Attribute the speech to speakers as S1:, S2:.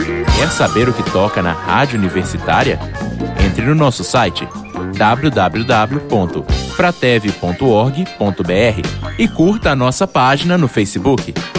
S1: Quer saber o que toca na Rádio Universitária? Entre no nosso site www.fratev.org.br e curta a nossa página no Facebook.